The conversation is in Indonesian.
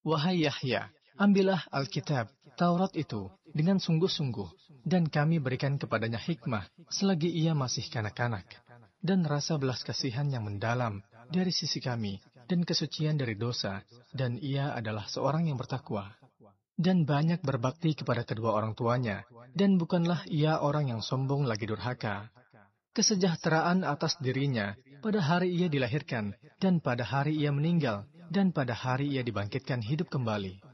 Wahai Yahya, ambillah Alkitab, Taurat itu, dengan sungguh-sungguh, dan kami berikan kepadanya hikmah selagi ia masih kanak-kanak, dan rasa belas kasihan yang mendalam dari sisi kami, dan kesucian dari dosa, dan ia adalah seorang yang bertakwa. Dan banyak berbakti kepada kedua orang tuanya, dan bukanlah ia orang yang sombong lagi durhaka. Kesejahteraan atas dirinya pada hari ia dilahirkan, dan pada hari ia meninggal, dan pada hari ia dibangkitkan hidup kembali.